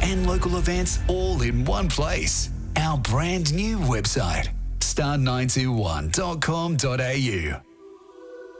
and local events all in one place. Our brand new website, star921.com.au.